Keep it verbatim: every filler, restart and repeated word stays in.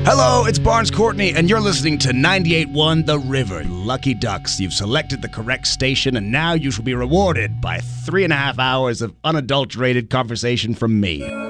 Hello, it's Barnes Courtney, and you're listening to ninety-eight point one The River. Lucky ducks, you've selected the correct station, and now you shall be rewarded by three and a half hours of unadulterated conversation from me.